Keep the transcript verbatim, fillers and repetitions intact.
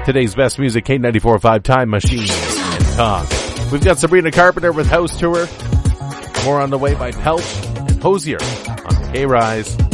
Today's best music, K ninety-four point five Time Machine and Talk. We've got Sabrina Carpenter with House Tour. More on the way by Pelch and Hosier on K-Rise.